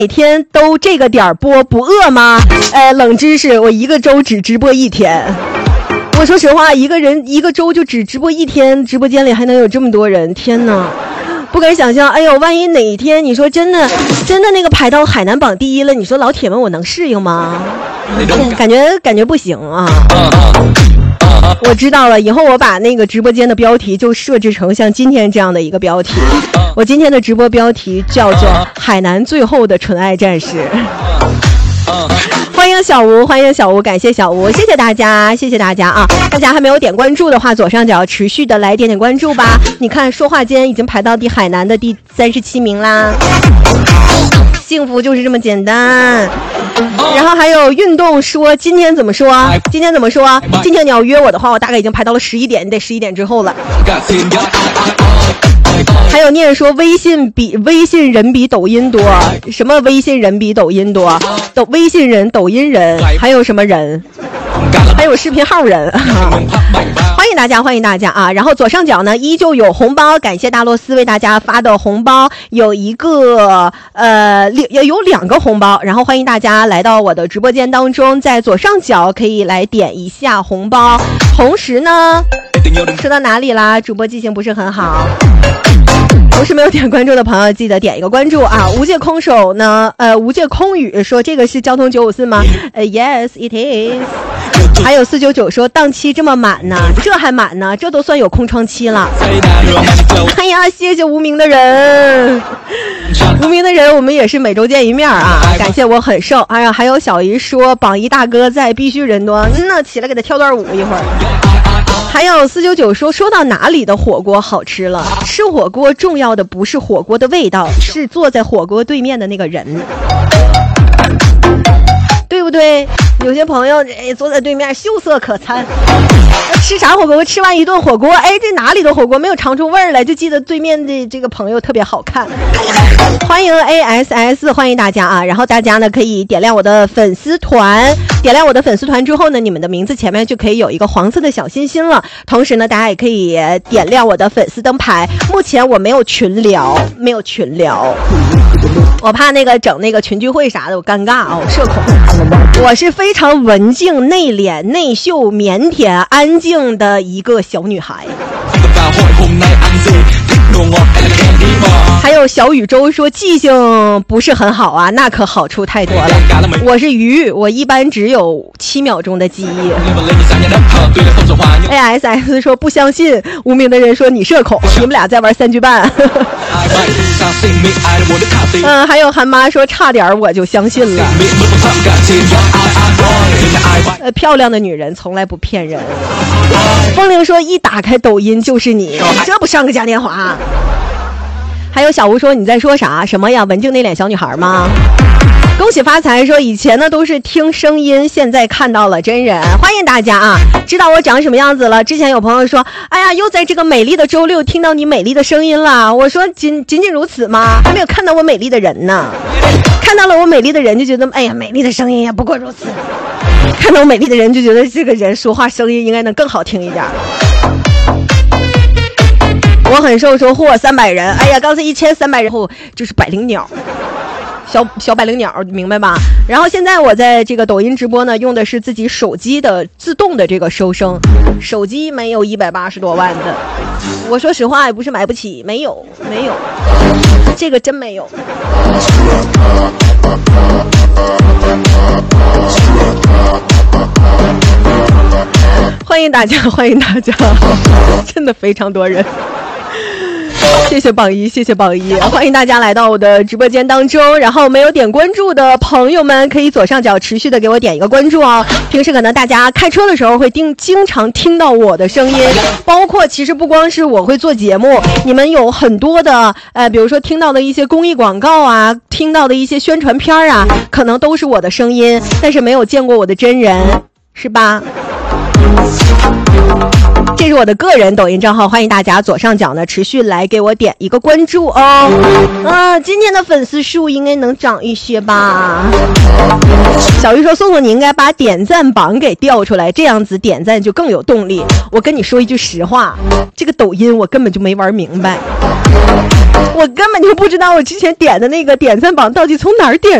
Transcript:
每天都这个点播不饿吗？冷知识，我一个周只直播1天。我说实话，一个人一个周就只直播1天，直播间里还能有这么多人，天哪！不敢想象，哎呦，万一哪一天你说真的那个排到海南榜第1了，你说老铁们我能适应吗？感觉不行啊。我知道了，以后我把那个直播间的标题就设置成像今天这样的一个标题。我今天的直播标题叫做海南最后的纯爱战士。欢迎小吴，欢迎小吴，感谢小吴，谢谢大家，谢谢大家啊！大家还没有点关注的话，左上角持续的来点关注吧。你看，说话间已经排到海南的第37名啦。幸福就是这么简单。然后还有运动说今天怎么说？今天你要约我的话，我大概已经排到了11点，你得11点之后了。还有念说微信人比抖音多，什么微信人比抖音多？微信人、抖音人，还有什么人？还有视频号人。欢迎大家啊！然后左上角呢依旧有红包，感谢大洛斯为大家发的红包，有2个红包，然后欢迎大家来到我的直播间当中，在左上角可以来点一下红包。同时呢，说到哪里啦？主播记性不是很好。同时没有点关注的朋友记得点一个关注啊！无界空手呢，无界空语说这个是交通954吗？Yes it is。还有499说档期这么满呢，这还满呢，这都算有空窗期了。哎呀，谢谢无名的人，无名的人，我们也是每周见一面啊！感谢我很瘦。哎呀，还有小姨说榜一大哥在，必须人多，那起来给他跳段舞一会儿。还有499说到哪里的火锅好吃了？吃火锅重要的不是火锅的味道，是坐在火锅对面的那个人，对不对？有些朋友坐在对面秀色可餐，吃啥火锅？吃完一顿火锅，这哪里的火锅没有尝出味儿来，就记得对面的这个朋友特别好看。欢迎 ASS， 欢迎大家啊！然后大家呢可以点亮我的粉丝团，点亮我的粉丝团之后呢，你们的名字前面就可以有一个黄色的小心心了。同时呢，大家也可以点亮我的粉丝灯牌。目前我没有群聊，我怕整那个群聚会啥的，我尴尬啊，我社恐。我是非常文静、内敛、内秀、腼腆、安静的一个小女孩。还有小宇宙说记性不是很好啊，那可好处太多了。我是鱼，我一般只有7秒钟的记忆。ASS 说不相信，无名的人说你社恐，你们俩在玩3句半。还有韩妈说差点我就相信了。漂亮的女人从来不骗人。风铃说一打开抖音就是你，这不上个嘉年华。还有小吴说你在说啥？什么呀？文静内敛小女孩吗？恭喜发财说以前呢都是听声音，现在看到了真人。欢迎大家啊！知道我长什么样子了。之前有朋友说哎呀，又在这个美丽的周六听到你美丽的声音了。我说仅如此吗？还没有看到我美丽的人呢。看到了我美丽的人就觉得哎呀，美丽的声音也不过如此。看到我美丽的人就觉得这个人说话声音应该能更好听一点。我很瘦说嚯300人，哎呀，刚才1300人后就是百灵鸟，小百灵鸟，明白吧？然后现在我在这个抖音直播呢，用的是自己手机的自动的这个收声，手机没有180多万的。我说实话也不是买不起，没有，这个真没有。欢迎大家，真的非常多人。谢谢榜一，欢迎大家来到我的直播间当中。然后没有点关注的朋友们，可以左上角持续的给我点一个关注哦。平时可能大家开车的时候会经常听到我的声音，包括其实不光是我会做节目，你们有很多的比如说听到的一些公益广告啊，听到的一些宣传片啊，可能都是我的声音，但是没有见过我的真人，是吧？这是我的个人抖音账号，欢迎大家左上角呢持续来给我点一个关注哦。今天的粉丝数应该能涨一些吧。小鱼说宋宋你应该把点赞榜给调出来，这样子点赞就更有动力。我跟你说一句实话，这个抖音我根本就没玩明白。 我根本就不知道我之前点的那个点赞榜到底从哪儿点